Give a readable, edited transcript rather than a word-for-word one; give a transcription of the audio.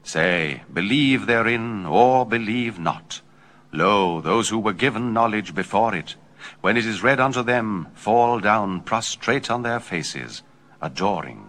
Say, believe therein, or believe not. Lo, those who were given knowledge before it, when it is read unto them, fall down prostrate on their faces, adoring.